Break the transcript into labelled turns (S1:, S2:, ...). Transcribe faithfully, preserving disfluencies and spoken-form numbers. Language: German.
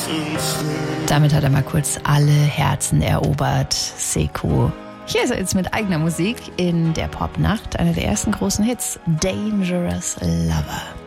S1: Damit hat er mal kurz alle Herzen erobert, Sekou. Hier ist er jetzt mit eigener Musik in der Popnacht, einer der ersten großen Hits, Dangerous Lover.